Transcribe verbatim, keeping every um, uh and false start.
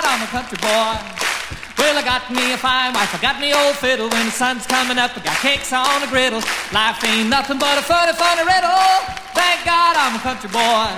I'm a country boy. Well, I got me a fine wife, I got me old fiddle. When the sun's coming up, I got cakes on the griddle. Life ain't nothing but a funny, funny riddle. Thank God I'm a country boy.